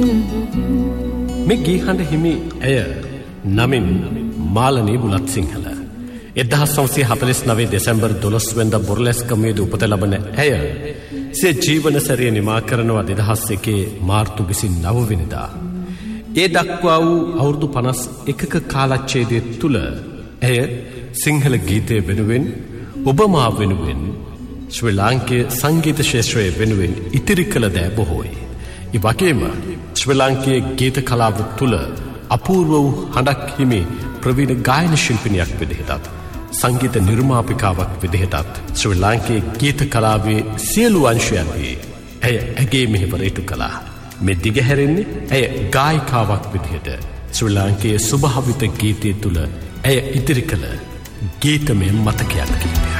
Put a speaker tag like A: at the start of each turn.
A: මේ ගීහඬ හිමි ඇය නමින් මාලනී බුලත් සිංහල 1949 දෙසැම්බර් 12 වෙනිදා බොරලැස්කමේදී උපත ලබන ඇය සිය ජීවන සැරිය නිමා කරනවා 2001 මාර්තු 29 වෙනිදා. ඒ දක්වා වූ අවුරුදු 51ක කාලච්ඡේදය තුල ඇය සිංහල ගීතය වෙනුවෙන් ඔබමා වෙනුවෙන් ශ්‍රී ලාංකේය සංගීත ක්ෂේත්‍රයේ වෙනුවෙන් ඉතිරි කළ දෑ බොහෝයි. ඒ වගේම ශ්‍රී ලාංකේය ගීත කලාව තුල අපූර්ව වූ හඬක් හිමි ප්‍රවීණ ගායන ශිල්පිනියක් විදිහටත් සංගීත නිර්මාපිකාවක් විදිහටත් ශ්‍රී ලාංකේය ගීත කලාවේ සියලු අංශයන්හි ඇය ඇගේ මෙහෙවර ඉටු කළා. මේ දිගහැරෙන්නේ ඇය ගායිකාවක් විදිහට ශ්‍රී ලාංකේය ස්වභාවිත ගීතය තුල ඇය ඉදිරි කළ ගීතමය මතකයන් කිහිපයක්.